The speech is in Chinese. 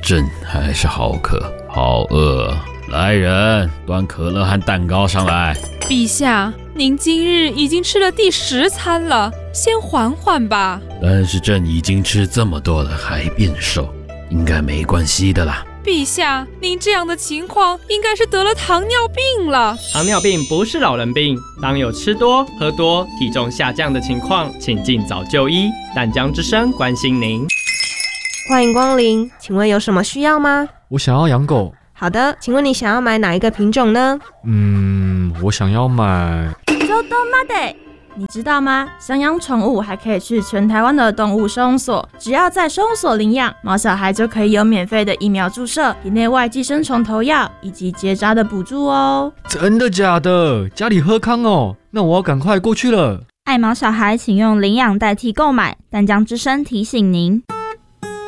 阵还是好渴，好饿。来人，端可乐和蛋糕上来。 陛下，您今日已经吃了第10餐了，先缓缓吧。 但是朕已经吃这么多了，还变瘦，应该没关系的啦。 陛下，您这样的情况应该是得了糖尿病了。 糖尿病不是老人病，当有吃多、喝多、体重下降的情况，请尽早就医。淡江之声关心您。 欢迎光临，请问有什么需要吗？ 我想要养狗。 好的，请问你想要买哪一个品种呢？ 我想要买。 你知道吗？想养宠物还可以去全台湾的动物收容所，只要在收容所领养，毛小孩就可以有免费的疫苗注射、体内外寄生虫投药以及结扎的补助哦。 真的假的？家里喝康哦，那我要赶快过去了。 爱毛小孩请用领养代替购买，淡江之声提醒您。